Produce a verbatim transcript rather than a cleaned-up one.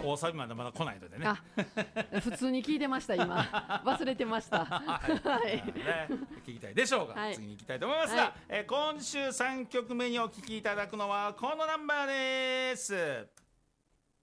大サビまでまだ来ないのでね。 あ普通に聞いてました今忘れてましたはい、はいね、聞きたいでしょうが、はい、次に行きたいと思いますが、はい、えー、今週さんきょくめにお聴きいただくのはこのナンバーです。